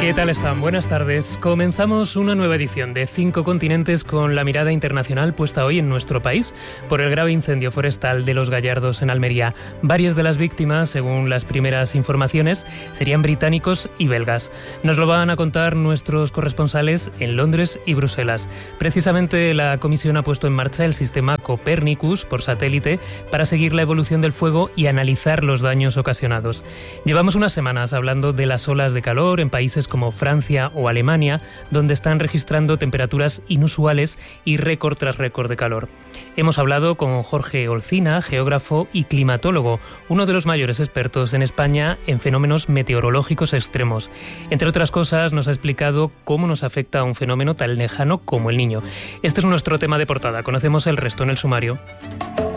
¿Qué tal están? Buenas tardes. Comenzamos una nueva edición de 5 Continentes con la mirada internacional puesta hoy en nuestro país por el grave incendio forestal de Los Gallardos en Almería. Varias de las víctimas, según las primeras informaciones, serían británicos y belgas. Nos lo van a contar nuestros corresponsales en Londres y Bruselas. Precisamente la comisión ha puesto en marcha el sistema Copernicus por satélite para seguir la evolución del fuego y analizar los daños ocasionados. Llevamos unas semanas hablando de las olas de calor en países como Francia o Alemania, donde están registrando temperaturas inusuales y récord tras récord de calor. Hemos hablado con Jorge Olcina, geógrafo y climatólogo, uno de los mayores expertos en España en fenómenos meteorológicos extremos. Entre otras cosas, nos ha explicado cómo nos afecta un fenómeno tan lejano como el Niño. Este es nuestro tema de portada. Conocemos el resto en el sumario.